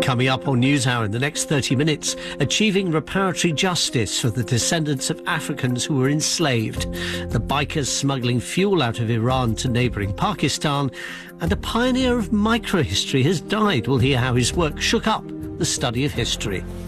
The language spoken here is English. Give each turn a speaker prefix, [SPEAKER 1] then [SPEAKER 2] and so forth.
[SPEAKER 1] Coming up on NewsHour in the next 30 minutes, achieving reparatory justice for the descendants of Africans who were enslaved, the bikers smuggling fuel out of Iran to neighbouring Pakistan, and a pioneer of microhistory has died. We'll hear how his work shook up the study of history.